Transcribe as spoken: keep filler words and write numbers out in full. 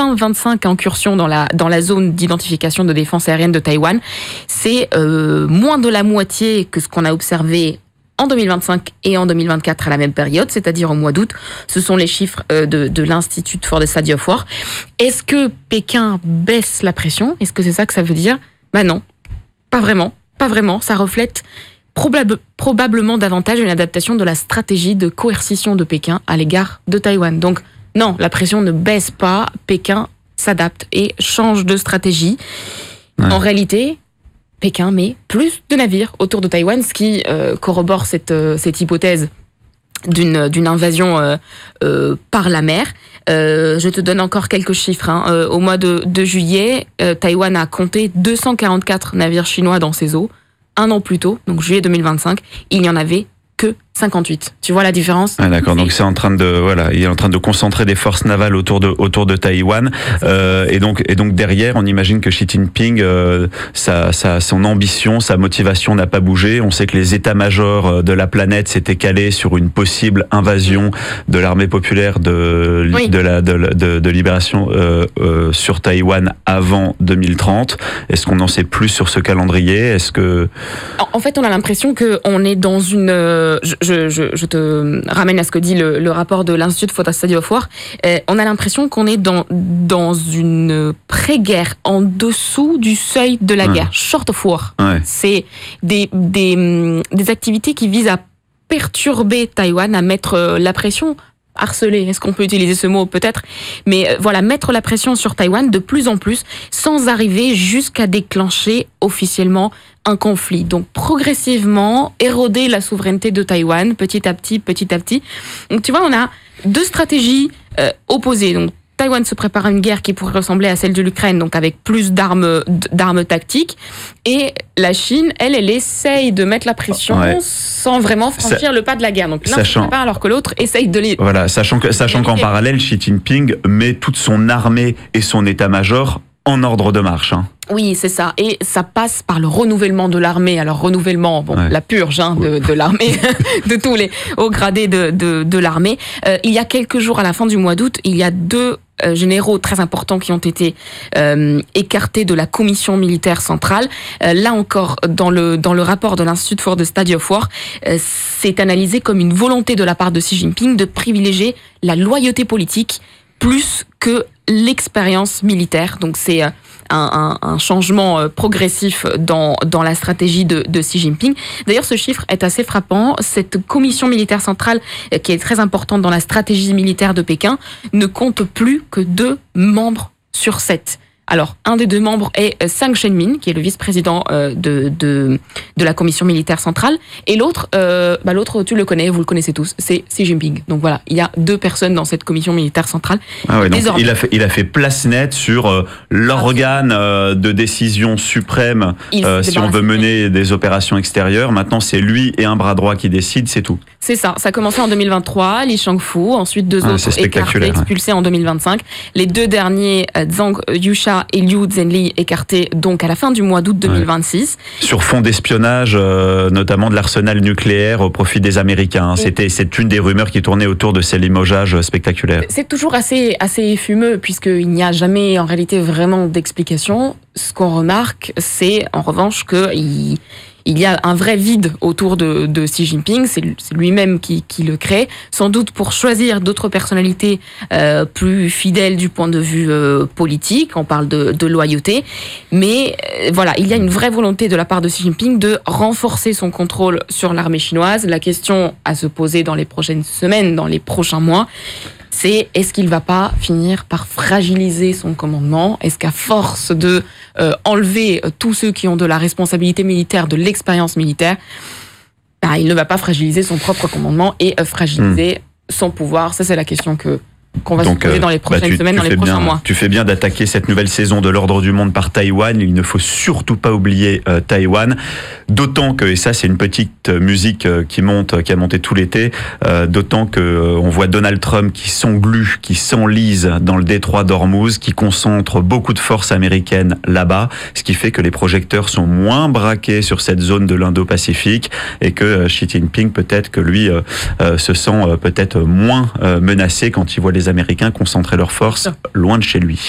cent vingt-cinq incursions dans la, dans la zone d'identification de défense aérienne de Taïwan. C'est euh, moins de la moitié que ce qu'on a observé en deux mille vingt-cinq et en deux mille vingt-quatre à la même période, c'est-à-dire au mois d'août. Ce sont les chiffres de, de l'Institute for the Study of War. Est-ce que Pékin baisse la pression ? Est-ce que c'est ça que ça veut dire ? Ben non, pas vraiment, pas vraiment. Ça reflète probable, probablement davantage une adaptation de la stratégie de coercition de Pékin à l'égard de Taïwan. Donc non, la pression ne baisse pas, Pékin s'adapte et change de stratégie. Ouais. En réalité, Pékin met plus de navires autour de Taïwan, ce qui euh, corrobore cette, euh, cette hypothèse d'une, d'une invasion euh, euh, par la mer. Euh, je te donne encore quelques chiffres. Hein. Euh, au mois de, de juillet, euh, Taïwan a compté deux cent quarante-quatre navires chinois dans ses eaux. Un an plus tôt, donc juillet deux mille vingt-cinq, il n'y en avait que cinquante-huit. Tu vois la différence ? Ah d'accord, donc c'est en train de voilà, il est en train de concentrer des forces navales autour de autour de Taïwan euh, et donc et donc derrière, on imagine que Xi Jinping euh, sa, sa son ambition, sa motivation n'a pas bougé. On sait que les états-majors de la planète s'étaient calés sur une possible invasion de l'armée populaire de oui. de la de, de, de libération euh, euh, sur Taïwan avant deux mille trente. Est-ce qu'on en sait plus sur ce calendrier ? Est-ce que en fait, on a l'impression que on est dans une euh, je, Je, je, je te ramène à ce que dit le, le rapport de l'Institute for the Study of War. Euh, on a l'impression qu'on est dans, dans une pré-guerre en dessous du seuil de la ouais. guerre, short of war. Ouais. C'est des, des, des activités qui visent à perturber Taïwan, à mettre la pression, harceler, est-ce qu'on peut utiliser ce mot peut-être, mais euh, voilà, mettre la pression sur Taïwan de plus en plus, sans arriver jusqu'à déclencher officiellement un conflit. Donc progressivement, éroder la souveraineté de Taïwan, petit à petit, petit à petit. Donc tu vois, on a deux stratégies euh, opposées. Donc Taïwan se prépare à une guerre qui pourrait ressembler à celle de l'Ukraine, donc avec plus d'armes, d'armes tactiques. Et la Chine, elle, elle essaye de mettre la pression ouais. sans vraiment franchir Ça, le pas de la guerre. Donc l'un ne se prépare alors que l'autre essaye de les... Voilà, sachant, que, sachant qu'en parallèle, Xi Jinping met toute son armée et son état-major en ordre de marche. Hein. Oui, c'est ça. Et ça passe par le renouvellement de l'armée. Alors, renouvellement, bon, ouais. la purge hein, de, de l'armée, de tous les hauts gradés de, de, de l'armée. Euh, il y a quelques jours, à la fin du mois d'août, il y a deux euh, généraux très importants qui ont été euh, écartés de la commission militaire centrale. Euh, là encore, dans le, dans le rapport de l'Institute for the Study of War, euh, c'est analysé comme une volonté de la part de Xi Jinping de privilégier la loyauté politique plus que l'expérience militaire. Donc c'est un, un, un changement progressif dans, dans la stratégie de, de Xi Jinping. D'ailleurs, ce chiffre est assez frappant. Cette commission militaire centrale, qui est très importante dans la stratégie militaire de Pékin, ne compte plus que deux membres sur sept. Alors, un des deux membres est Zhang Shenmin, qui est le vice-président euh, de, de, de la commission militaire centrale. Et l'autre, euh, bah l'autre, tu le connais, vous le connaissez tous, c'est Xi Jinping. Donc voilà, il y a deux personnes dans cette commission militaire centrale. Ah ouais, donc il a fait, il a fait place nette sur euh, l'organe euh, de décision suprême euh, si on veut mener des opérations extérieures. Maintenant, c'est lui et un bras droit qui décident, c'est tout. C'est ça. Ça a commencé en deux mille vingt-trois, Li Shangfu, ensuite deux ah, autres écartés, expulsés ouais. en deux mille vingt-cinq. Les deux derniers, euh, Zhang Yusha et Liu Zhenli, écartés donc à la fin du mois d'août deux mille vingt-six. Ouais. Sur fond d'espionnage, euh, notamment de l'arsenal nucléaire au profit des Américains. Hein. C'était, c'est une des rumeurs qui tournait autour de ces limogeages spectaculaires. C'est toujours assez, assez fumeux, puisqu'il n'y a jamais en réalité vraiment d'explication. Ce qu'on remarque, c'est en revanche qu'il il y a un vrai vide autour de, de Xi Jinping, c'est, c'est lui-même qui, qui le crée, sans doute pour choisir d'autres personnalités euh, plus fidèles du point de vue euh, politique, on parle de, de loyauté, mais euh, voilà, il y a une vraie volonté de la part de Xi Jinping de renforcer son contrôle sur l'armée chinoise. La question à se poser dans les prochaines semaines, dans les prochains mois, c'est est-ce qu'il ne va pas finir par fragiliser son commandement ? Est-ce qu'à force de euh, enlever tous ceux qui ont de la responsabilité militaire, de l'expérience militaire, bah, il ne va pas fragiliser son propre commandement et euh, fragiliser mmh. son pouvoir ? Ça, c'est la question que qu'on va Donc, se poser dans les prochaines bah, tu, semaines, tu dans les prochains bien, mois. Tu fais bien d'attaquer cette nouvelle saison de l'Ordre du Monde par Taïwan. Il ne faut surtout pas oublier euh, Taïwan. D'autant que, et ça c'est une petite musique euh, qui monte, qui a monté tout l'été, euh, d'autant que euh, on voit Donald Trump qui s'englue, qui s'enlise dans le détroit d'Ormuz, qui concentre beaucoup de forces américaines là-bas, ce qui fait que les projecteurs sont moins braqués sur cette zone de l'Indo-Pacifique et que euh, Xi Jinping peut-être que lui euh, euh, se sent euh, peut-être moins euh, menacé quand il voit les Américains concentrer leurs forces loin de chez lui.